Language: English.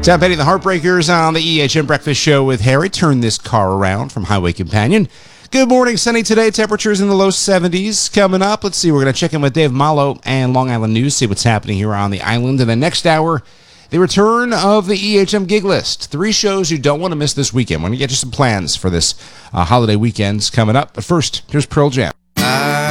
Tom Petty, the Heartbreakers on the EHM Breakfast Show with Harry. Turn this car around from Highway Companion. Good morning, sunny today. Temperatures in the low 70s. Coming up, let's see, we're going to check in with Dave Malo and Long Island News, see what's happening here on the island. In the next hour, the return of the EHM Gig List. 3 shows you don't want to miss this weekend. We're going to get you some plans for this holiday weekends coming up. But first, here's Pearl Jam.